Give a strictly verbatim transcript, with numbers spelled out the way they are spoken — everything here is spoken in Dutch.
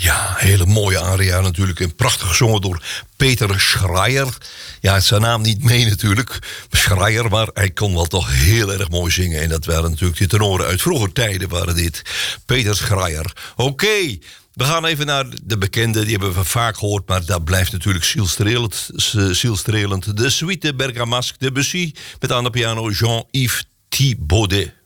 Ja, hele mooie aria natuurlijk. En prachtig gezongen door Peter Schreier. Ja, het is zijn naam niet mee natuurlijk. Schreier, maar hij kon wel toch heel erg mooi zingen. En dat waren natuurlijk de tenoren uit vroeger tijden, waren dit. Peter Schreier. Oké, okay, we gaan even naar de bekende. Die hebben we vaak gehoord, maar dat blijft natuurlijk zielstrelend. zielstrelend. De suite Bergamasque, Debussy met aan de piano Jean-Yves Thibaudet.